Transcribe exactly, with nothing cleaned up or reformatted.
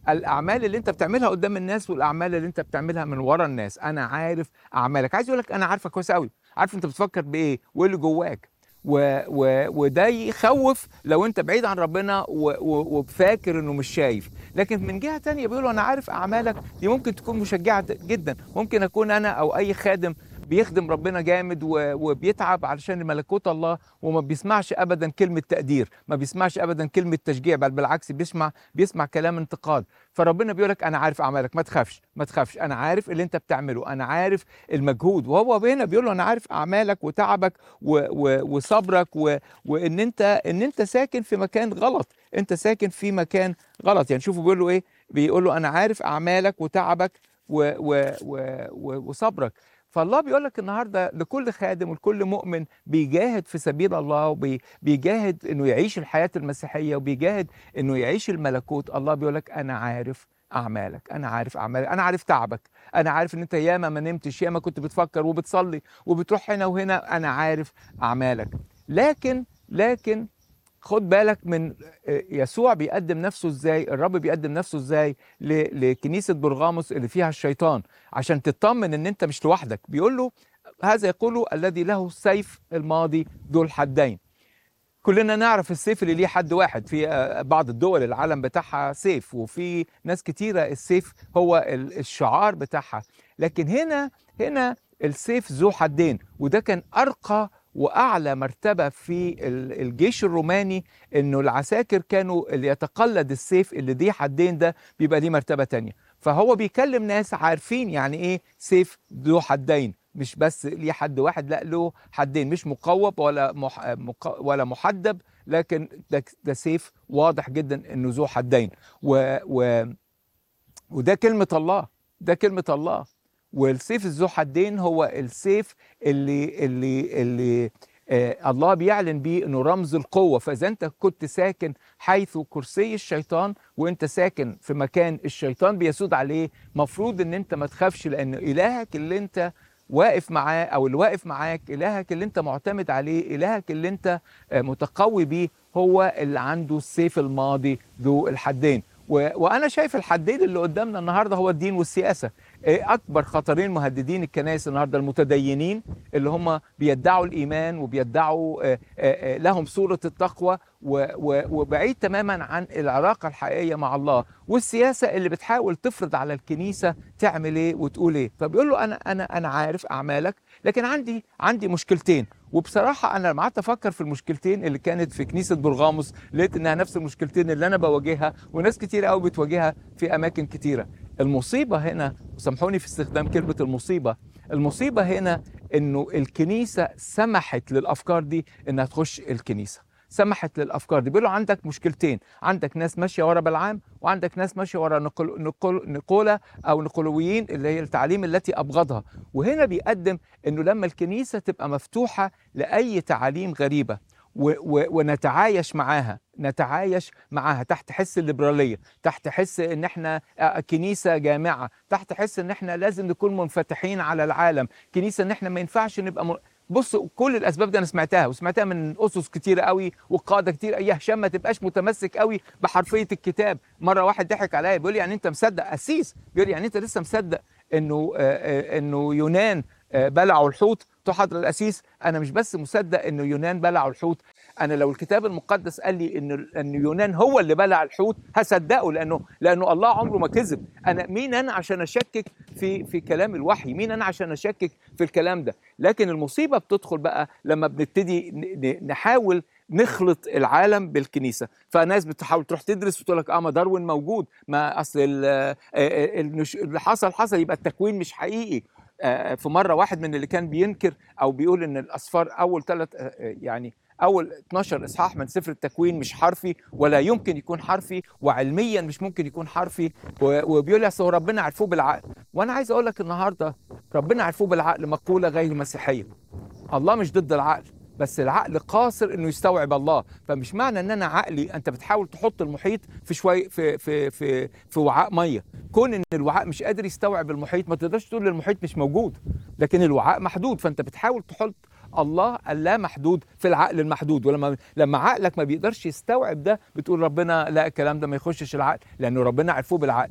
الاعمال اللي انت بتعملها قدام الناس والاعمال اللي انت بتعملها من ورا الناس. انا عارف اعمالك. عايز اقول لك انا عارفك كويس قوي، عارف انت بتفكر بايه وايه اللي جواك. و... و... وده يخوف لو انت بعيد عن ربنا و... و... وفاكر انه مش شايف. لكن من جهة تانية بيقولوا انا عارف اعمالك، دي ممكن تكون مشجعة جدا. ممكن اكون انا او اي خادم بيخدم ربنا جامد و... وبيتعب علشان ملكوت الله، وما بيسمعش ابدا كلمة تقدير، ما بيسمعش ابدا كلمة تشجيع، بل بالعكس بيسمع بيسمع كلام انتقاد. فربنا بيقولك انا عارف اعمالك، ما تخافش ما تخافش، انا عارف اللي انت بتعمله، انا عارف المجهود. وهو هنا بيقول له انا عارف اعمالك وتعبك و... و... وصبرك و... وان انت ان انت ساكن في مكان غلط، انت ساكن في مكان غلط. يعني شوفوا بيقول له ايه، بيقول له انا عارف اعمالك وتعبك و... و... و... و... وصبرك. فالله بيقول لك النهارده لكل خادم ولكل مؤمن بيجاهد في سبيل الله وبيجاهد انه يعيش الحياه المسيحيه وبيجاهد انه يعيش الملكوت، الله بيقول لك انا عارف اعمالك، انا عارف اعمالك، انا عارف تعبك، انا عارف ان انت ياما ما نمتش، ياما كنت بتفكر وبتصلي وبتروح هنا وهنا، انا عارف اعمالك. لكن لكن خد بالك من يسوع بيقدم نفسه ازاي، الرب بيقدم نفسه ازاي لكنيسة برغاموس اللي فيها الشيطان، عشان تطمن ان انت مش لوحدك. بيقول له هذا يقوله الذي له السيف الماضي ذو الحدين. كلنا نعرف السيف اللي ليه حد واحد، في بعض الدول العالم بتاعها سيف، وفي ناس كتيرة السيف هو الشعار بتاعها. لكن هنا هنا السيف ذو حدين، وده كان أرقى وأعلى مرتبة في الجيش الروماني، إنه العساكر كانوا اللي يتقلد السيف اللي دي حدين ده بيبقى ليه مرتبة تانية. فهو بيكلم ناس عارفين يعني إيه سيف ذو حدين، مش بس ليه حد واحد، لا له حدين، مش مقوب ولا مح... مق... ولا محدب، لكن ده, ده سيف واضح جدا إنه ذو حدين. و... و... وده كلمة الله، ده كلمة الله. والسيف الذو حدين هو السيف اللي اللي اللي آه الله بيعلن بيه انه رمز القوة. فاذا انت كنت ساكن حيث كرسي الشيطان وانت ساكن في مكان الشيطان بيسود عليه، مفروض ان انت ما تخافش، لان الهك اللي انت واقف معاه او اللي واقف معاك، الهك اللي انت معتمد عليه، الهك اللي انت آه متقوي بيه، هو اللي عنده السيف الماضي ذو الحدين. وانا شايف الحدين اللي قدامنا النهارده هو الدين والسياسه. اكبر خطرين مهددين الكنائس النهارده المتدينين اللي هم بيدعوا الايمان وبيدعوا لهم صوره التقوى وبعيد تماما عن العلاقه الحقيقيه مع الله، والسياسه اللي بتحاول تفرض على الكنيسه تعمل ايه وتقول ايه. فبيقول له انا انا انا عارف اعمالك، لكن عندي عندي مشكلتين. وبصراحه انا لما قعدت افكر في المشكلتين اللي كانت في كنيسه برغاموس، لقيت انها نفس المشكلتين اللي انا بواجهها وناس كتير قوي بتواجهها في اماكن كتيره. المصيبه هنا، وسامحوني في استخدام كلمه المصيبه، المصيبه هنا انه الكنيسه سمحت للافكار دي انها تخش الكنيسه، سمحت للافكار دي. بيقولوا عندك مشكلتين، عندك ناس ماشيه ورا بلعام، وعندك ناس ماشيه ورا نقول نقول نقوله او نقولويين اللي هي التعليم التي ابغضها. وهنا بيقدم انه لما الكنيسه تبقى مفتوحه لاي تعاليم غريبه و و ونتعايش معاها، نتعايش معاها تحت حس الليبراليه، تحت حس ان احنا كنيسه جامعه، تحت حس ان احنا لازم نكون منفتحين على العالم، كنيسه ان احنا ما ينفعش نبقى م... بصوا كل الاسباب دي انا سمعتها وسمعتها من اسس كتيره قوي وقاده كتير. يا هشام ما تبقاش متمسك قوي بحرفيه الكتاب. مره واحد ضحك عليا بيقول لي يعني انت مصدق قسيس، بيقول لي يعني انت لسه مصدق انه آه انه يونان آه بلعوا الحوت؟ تحضر القسيس انا مش بس مصدق انه يونان بلعوا الحوت، انا لو الكتاب المقدس قال لي ان ان يونان هو اللي بلع الحوت هصدقه، لانه لانه الله عمره ما كذب. انا مين انا عشان اشكك في في كلام الوحي؟ مين انا عشان اشكك في الكلام ده؟ لكن المصيبه بتدخل بقى لما بنبتدي نحاول نخلط العالم بالكنيسه. فناس بتحاول تروح تدرس وتقول لك اه ما داروين موجود، ما اصل اللي حصل حصل، يبقى التكوين مش حقيقي. في مره واحد من اللي كان بينكر او بيقول ان الاصفار اول ثلاث يعني اول اتناشر اصحاح من سفر التكوين مش حرفي ولا يمكن يكون حرفي، وعلميا مش ممكن يكون حرفي، وبيقول لي اصل ربنا عرفوه بالعقل. وانا عايز اقول لك النهارده ربنا عرفوه بالعقل مقوله غير مسيحيه. الله مش ضد العقل، بس العقل قاصر انه يستوعب الله. فمش معنى ان انا عقلي، انت بتحاول تحط المحيط في شويه في في في في وعاء ميه، كون ان الوعاء مش قادر يستوعب المحيط ما تقدرش تقول المحيط مش موجود، لكن الوعاء محدود، فانت بتحاول تحط الله اللا محدود في العقل المحدود. ولما لما عقلك ما بيقدرش يستوعب ده، بتقول ربنا لا، الكلام ده ما يخشش العقل، لانه ربنا عرفوه بالعقل.